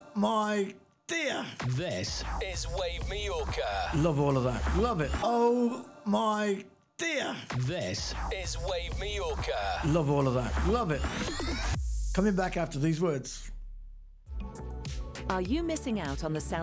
my dear. This is Wave Mallorca. Love all of that. Love it. Oh my dear. This is Wave Mallorca. Love all of that. Love it. Coming back after these words. Are you missing out on the sound